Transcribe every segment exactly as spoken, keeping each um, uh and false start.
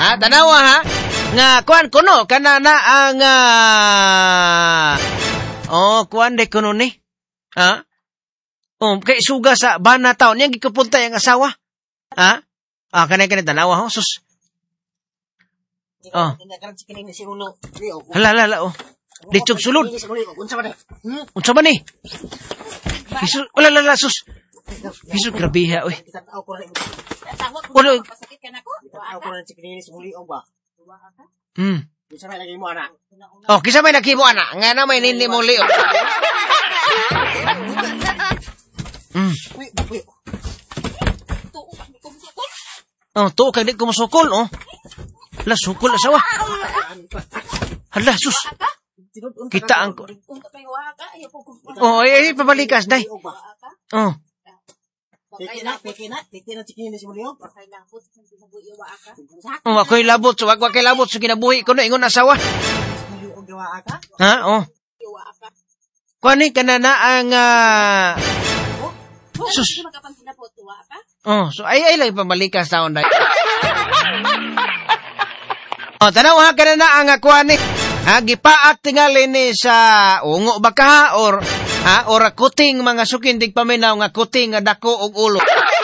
Ha, tanawa ha. Nga kuan kuno kana na ang uh... oh, kuan de kuno ni. Ha? Oh, kay suga sa bana taon yang gikapunta yang asawa. Ha? Ah, kanay kanay tanawa ho, sus. Oh. Hala hala oh. Ditsog sulod. Unsa man ni? Unsa man ni? Hisu, wala la sus. Hisu grabe ha oy. Wala sakit kan ako. Ako na chikinis muli o ba? Hmm. Kisa may lagi mo anak. Oh, kisa may lagi mo anak. Nga na may nini muli o. Hmm. Oh, tuo kay di ko masukol oh. Hala sukol asawa. Hala sus. Kita ang oh, ay, ay pabalikas day. Oh. Pekina, pekina, pekina chikin si Mulio. Oh, ako'y labot, so wag kay labot sa kinabuhi ko no ingon asawa. Ha? Oh. Kuani kana na ang uh... sus. Oh, so ay ay lang pabalikas taon day. Oh, tanaw ha kana na ang kuani. Ha, gipaak tingali ni sa ungo baka or ha, or kuting mga sukin dig paminaw nga kuting nga dako og ulo.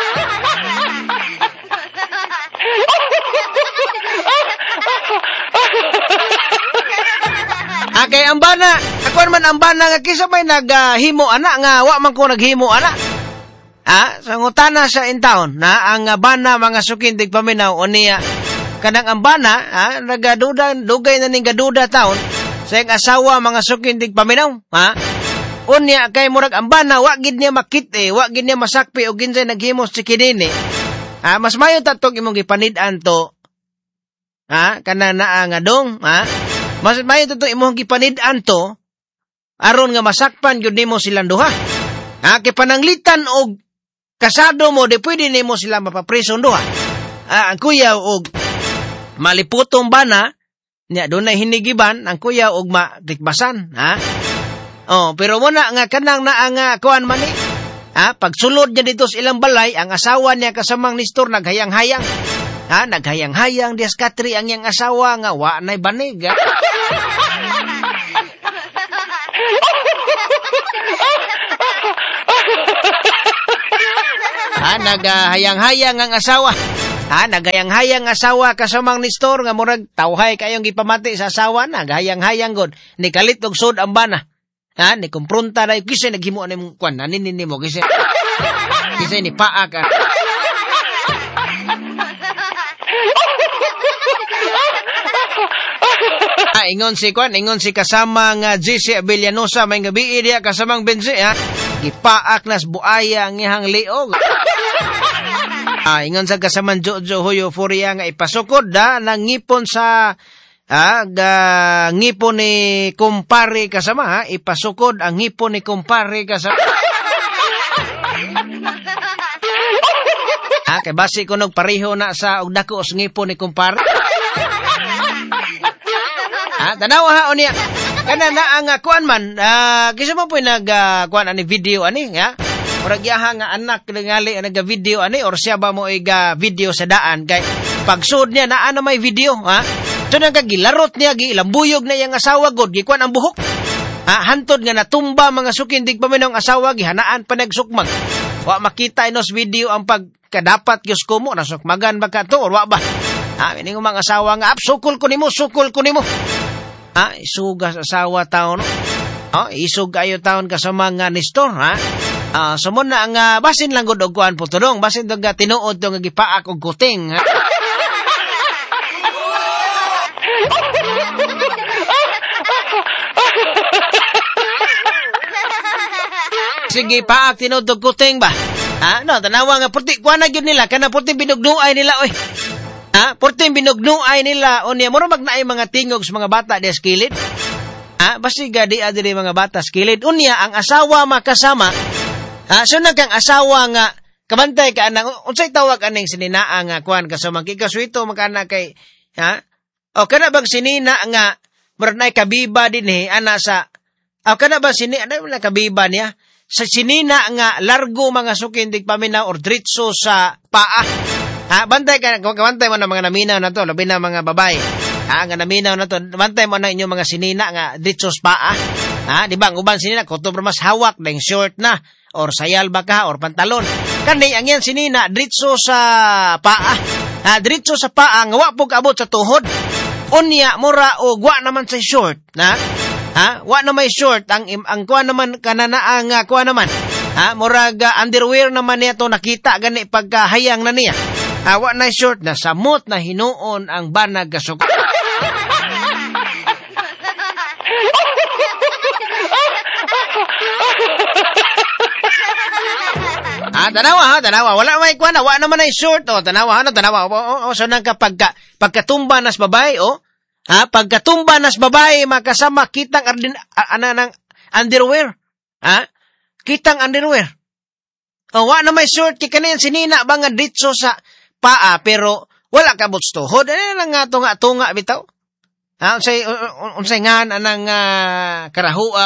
Okay, ang bana, ako man ang bana nga kisa may naghimo ana nga wa man ko naghimo ana. Ha, sa ngutana sa intawon na ang bana mga sukin dig paminaw unya kanang ambana, ha, nagaduda, dugay na ning gaduda taon, sa iyang asawa, mga sukin dig paminaw, ha? Unya, kay murag ambana, wag gid niya makit eh, wag gid niya masakpi, o ginsay naghimos si kidini, ha? Mas mayo tatog imong gipanid-an to, ha? Kana naa nga dong, ha? Mas mayo tatog imong gipanid-an to, aron nga masakpan, yun nimo silang duha, ha? Kay pananglitan og kasado mo, di pwede nimo sila mapaprison duha, ha? Ang kuya og maliputong bana, niya doon na hinigiban, ang kuya og matikbasan, ha? Oh, pero muna nga kanang na ang uh, kuan man ni, ha? Pagsulod niya dito sa ilang balay, ang asawa niya kasamang nistor naghayang-hayang, ha? Naghayang-hayang dias katri ang iyang asawa nga wa nay banig, ha? Ha, naghayang-hayang ang asawa. Ha, nagayang-hayang asawa kasamang nistor nga murag tawhay kayong gipamati sa asawa na gayang-hayang god ni kalit og sud ang bana. Ha, ni kumpronta na kisay naghimo ani mong kwan nanin nimo kisay kisay ni paa ka. Ah, ingon si kwan, ingon si kasama nga G C Abellanosa may gabi dia kasamang Benzi ha. Gipaak nas buaya ang ihang liog. Ah, ingon sa kasaman Jojo Huyo Furia nga ipasukod da nang ngipon sa ah, ga, ngipon ni kumpare kasama ha, ipasukod ang ngipon ni kumpare kasama. Ah, kay basi ko nog pareho na sa og dako os ngipon ni kumpare. Ah, tanaw ha unya. Kana na ang uh, kuan man, ah, uh, kisa mo po nag uh, kuan ani video ani ha. Murag yaha nga anak ningali naga video ani or siya ba mo iga video sa daan kay pagsud niya naa na may video ha. So nang kagilarot niya gilambuyog na yang asawa god gikuan ang buhok. Ha, hantod nga natumba mga sukin dig paminaw ang asawa gihanaan pa nagsukmag. Wa makita inos video ang pagkadapat gyus ko mo nasukmagan ba ka to or wa ba. Ha, ini mga asawa nga sukol ko nimo, sukol ko nimo. Ha, isugas asawa taon. Oh, isug ayo taon ka sa mga nistor ha. Ah, uh, sumon na ang uh, basin lang gud og kuan po tudong, basin dog tinuod tong gipaak og kuting. Ha? Sige paak tinuod og kuting ba? Ha, no, tanawa nga puti kuan na gyud nila kana puti binugnuay nila oy. Ha, puti binugnuay nila unya muro magnaay mga tingog sa mga bata des kilid. Ha, basi gadi adiri mga bata skilid unya ang asawa makasama. Ah, so kang asawa nga kabantay ka anang unsay tawag aning sininaa nga kuan kasama kikaswito makana kay ha o kana bang sinina nga murag nay kabiba dinhi ana sa o kana ba sini ana wala kabiba niya sa sinina nga largo mga sukindig paminaw or dritso sa paa Ha, bantay ka, bantay mo na mga naminaw na to, labi na mga babae. Ha, nga naminaw na to, bantay mo na inyong mga sinina nga dito sa paa. Ha, di ba, ang uban sinina, kuto mas hawak, dahil short na, or sayal ba ka, or pantalon. Kani, ang yan sinina, dito sa paa. Ha, dito sa paa, nga wapog abot sa tuhod. Unya, mura, o gwa naman sa short. Ha, ha, wa na may short, ang, ang kuha naman, kanana, ang uh, kuha naman. Ha, murag uh, underwear naman niya to, nakita gani pagkahayang na niya. Awa na short na samot na hinuon ang banag kasuk. Ah, tanawa ha, tanawa. Wala may kuha na, wala naman ay short. O, tanawa ha, tanawa. O, o, o so nang kapag pagkatumba nas babae, o. Ha, pagkatumba nas babae, makasama kitang ardin, ana ng underwear. Ha? Kitang underwear. O, wala na may short, kikanayan sinina ba nga ditso sa paa, pero wala ka buts tuhod. Ano lang nga tunga-tunga bitaw? Ha, unsay unsay ngan anang uh, karahua.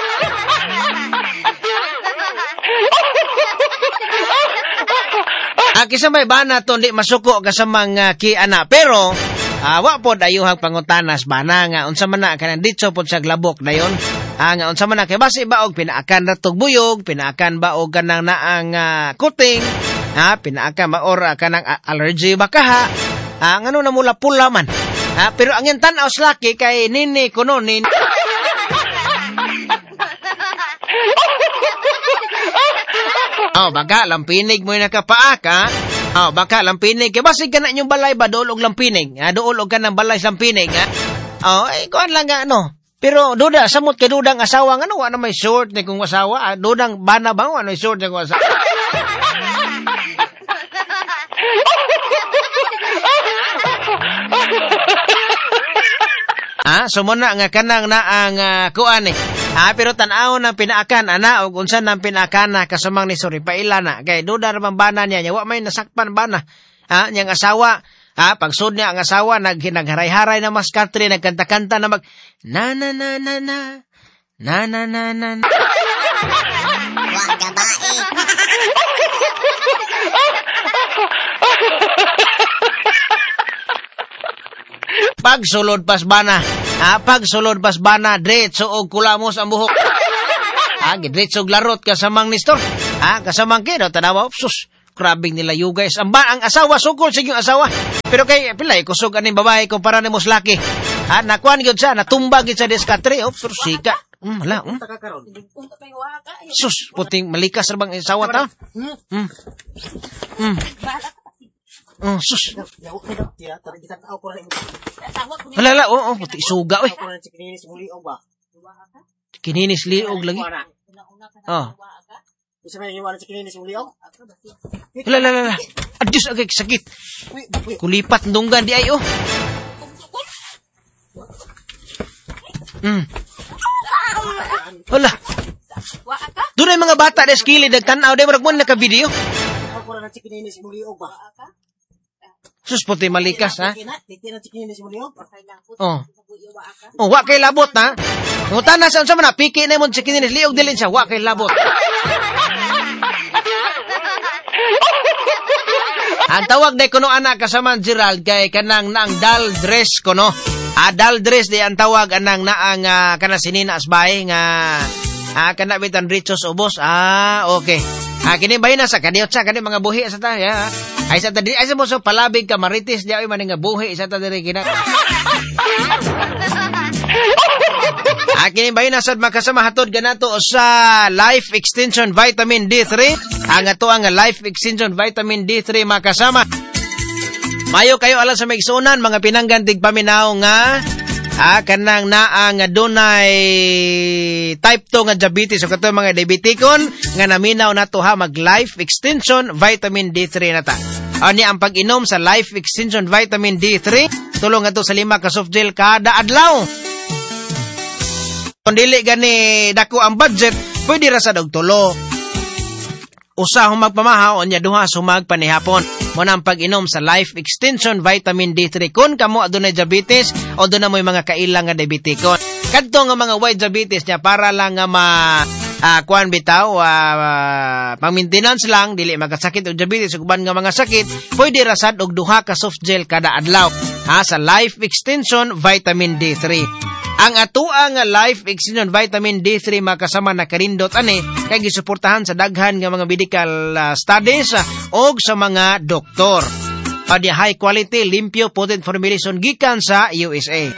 Ah, kisa may bana to di masuko ka sa mga kiana, pero ah, wa pod ayuhang pangutanas bana nga unsa man na kanang ditso pod sa glabok dayon. Ah, nga unsa man na kay basi ba og pinaakan ratog buyog, pinaakan ba og kanang naang uh, kuting. Ha, pinaakan ba or kanang allergy ba ka ha? Ah, ngano na mula pula man. Ha, pero ang yan tan-aw sa laki kay nini kuno nin. Oh, baka lampinig mo yung nakapaak, ha? Oh, baka lampinig. Kaya basig ka na yung balay ba, dool og lampinig? Ha? Dool og ka ng balay lampinig, ha? Oh, eh, kuhan lang nga, ano? Pero, duda, samot ka dudang asawa, ano, ano may short ni kung asawa? Ah, dudang bana ba, ano may short ni kung asawa? Ah, sumuna nga kanang na ang uh, kuan eh. Ah, pero tan-aw nang pinaakan ana og unsa nang pinaakan na kasamang ni sorry paila na kay duda ra man bana niya nya wa may nasakpan bana. Ah, niyang asawa, ah, pagsud niya ang asawa nag nagharay-haray na mas country nagkanta-kanta na mag na na na na na na na na na. Wa gabae. Pagsulod pas bana, ah, pagsulod pas bana, diretso og kulamos ang buhok. Ah, diretso og larot kasamang ni store. Ah, kasamang kino tanawa, sus, grabing nila you guys. Ang, ba, ang asawa, sukol sa inyong asawa. Pero kay, pilay, kusog aning babae kumpara ni Muslaki. Ah, nakuan yun siya, natumbag yun sa deskatre. Oh, pero sika. Hmm, wala, hmm. Sus, puting malikas na bang asawa ta? Hmm. Hmm. Oh, sus. Halala, oh, oh, puti suga, eh. Kininis liog lagi. Oh. Halala, halala. Adjus, agay, sakit. Kulipat ndunggan di ay, oh. Hmm. Hala. Doon ay mga bata na skilid, nagtanaw, di maragman naka-video. Sus, puti malikas, ha? Oh. Oh, wa kay labot, ha? Ngutan na sa unsa man na, piki na mo sa kininis, liog dilin siya, wa kay labot. Ang tawag na kuno anak kasaman Gerald kay kanang naang dal dress kuno. Ah, dal dress di ang tawag anang naang uh, kana sinina asbay nga ah, kana bitan richos ubos. Ah, okay. Ah, kini bahin na sa kaniot sa kani mga buhi sa ta, ya. Ay sa ta di ay sa mo so palabig ka maritis di ay man nga buhi sa ta diri kina. Ah, kini bahin na sad makasama hatod ganato sa Life Extension Vitamin D three. Ang ato ang Life Extension Vitamin D three makasama. Mayo kayo alam sa maigsunan mga pinanggantig paminaw nga ah, kanang naa nga dunay type two nga diabetes o kato mga diabetikon nga naminaw na to ha mag Life Extension Vitamin D three na ta. Ani ang pag-inom sa Life Extension Vitamin D three tulong ato sa lima ka soft gel kada adlaw. Kung dili gani dako ang budget, pwede ra sa og tulo. Usa humag pamahaw nya duha sumag panihapon. Mo nang pag-inom sa Life Extension Vitamin D three kun kamo adunay diabetes o aduna moy mga kailang nga diabetikon. Kadto nga mga white diabetes nya para lang nga ma Ah, kuan bitaw, uh, pang-maintenance lang, dili magkasakit og diabetes ug uban nga mga sakit, pwede rasad og duha ka soft gel kada adlaw. Ha, sa Life Extension Vitamin D three. Ang atuang nga Life Extension Vitamin D three makasama na karindot ani kay gisuportahan sa daghan nga mga medical uh, studies uh, og sa mga doktor. Padi high quality, limpyo, potent formulation gikan sa U S A.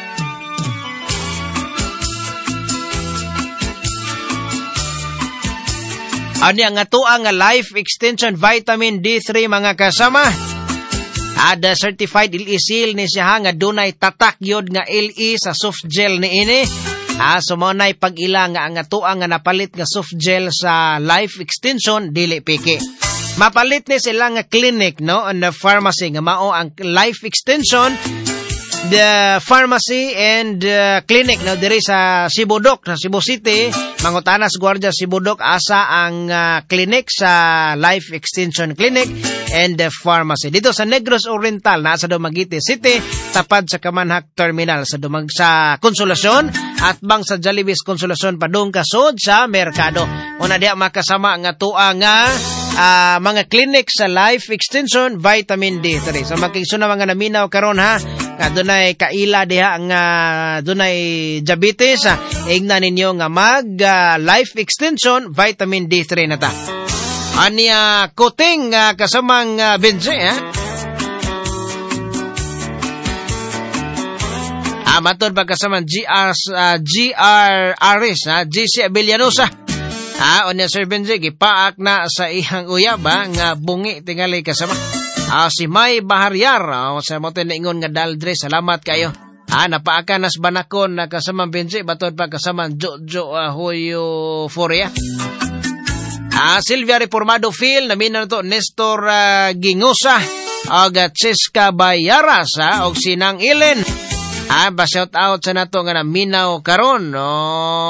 Ani ang atuang nga Life Extension Vitamin D three mga kasama. Ada certified L E seal ni siya nga dunay tatak yod nga L E sa soft gel ni ini. Ah, so mo nay pag-ila nga ang atuang nga napalit nga soft gel sa Life Extension dili piki. Mapalit ni sila nga clinic no on the pharmacy nga mao ang Life Extension, the pharmacy and uh, clinic no diri sa Sibudok sa Cebu City. Mangutanas Guardia Sibudok asa ang uh, clinic sa Life Extension Clinic and the pharmacy dito sa Negros Oriental na sa Dumaguete City, tapad sa Kamanhak Terminal sa Dumag sa Konsolasyon at bang sa Jollibee Konsolasyon padung kasod sa merkado. Una diha makasama nga tuwa nga uh, mga clinic sa Life Extension Vitamin D three. So makigsuna mga naminaw karon ha, nga dunay kaila diha nga uh, dunay diabetes, uh, igna ninyo nga mag uh, Life Extension Vitamin D three na ta. Anya kuting uh, kasamang uh, benze ha. Ah, matod pa kasamang G R uh, G R Aris ha, G C Abellanosa. Ah, onya Sir Benze gipaak na sa ihang uyab ha, nga bungi tingali kasama. Ah, si May Baharyar, oh, sa mo ingon nga daldre, salamat kayo. Ah, napaaka nas banakon na kasamang Benze, batod pa kasamang Jojo uh, Hoyo Foria. Ah, Silvia Reformado Phil, namin na to Nestor uh, Gingusa, og uh, Cheska Bayaras, ah, og Sinang Ilen. Ah, ba shout out sa nato nga naminaw karon, no.